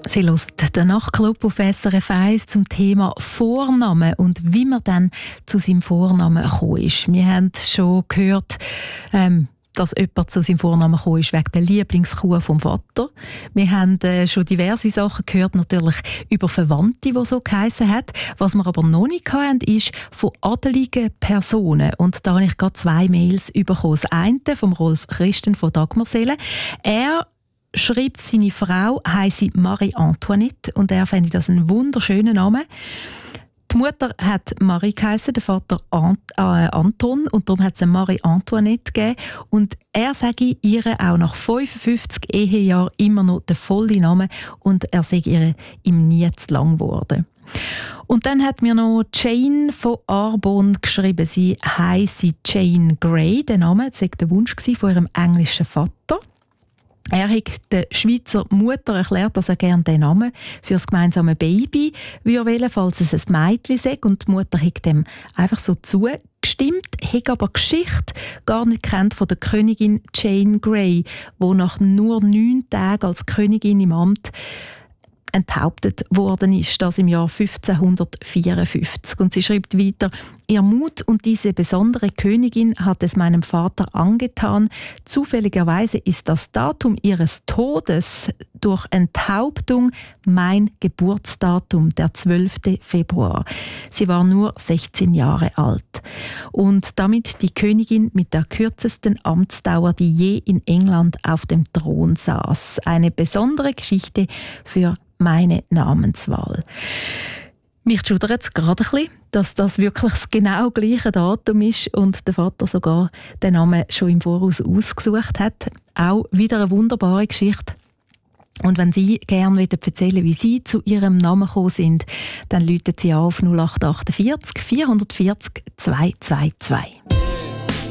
Sie hört den Nachtclub auf SRF 1 zum Thema Vornamen und wie man dann zu seinem Vornamen gekommen ist. Wir haben schon gehört, dass jemand zu seinem Vornamen gekommen ist wegen der Lieblingskuh vom Vater. Wir haben schon diverse Sachen gehört, natürlich über Verwandte, die so geheissen hat. Was wir aber noch nicht hatten, ist von adeligen Personen. Und da habe ich gerade 2 Mails bekommen. Das eine vom Rolf Christen von Dagmarseele. Er schreibt, seine Frau heisse Marie-Antoinette und er fände das einen wunderschönen Namen. Die Mutter hat Marie geheissen, der Vater Anton und darum hat es eine Marie-Antoinette gegeben. Und er sage ihr auch nach 55 Ehejahren immer noch den vollen Namen und er sei ihr ihm nie zu lang geworden. Und dann hat mir noch Jane von Arbon geschrieben, sie heisse Jane Grey, der Name, das war der Wunsch von ihrem englischen Vater. Er hat der Schweizer Mutter erklärt, dass er gerne den Namen für das gemeinsame Baby wählen, falls es ein Mädchen sei. Und die Mutter hat dem einfach so zugestimmt, hat aber die Geschichte gar nicht kennt von der Königin Jane Grey, die nach nur 9 Tagen als Königin im Amt enthauptet worden ist, das im Jahr 1554. Und sie schreibt weiter, ihr Mut und diese besondere Königin hat es meinem Vater angetan. Zufälligerweise ist das Datum ihres Todes durch Enthauptung mein Geburtsdatum, der 12. Februar. Sie war nur 16 Jahre alt. Und damit die Königin mit der kürzesten Amtsdauer, die je in England auf dem Thron saß. Eine besondere Geschichte für meine Namenswahl. Mich schudert es gerade ein bisschen, dass das wirklich das genau gleiche Datum ist und der Vater sogar den Namen schon im Voraus ausgesucht hat. Auch wieder eine wunderbare Geschichte. Und wenn Sie gerne erzählen, wie Sie zu Ihrem Namen gekommen sind, dann rufen Sie auf 0848 440 222.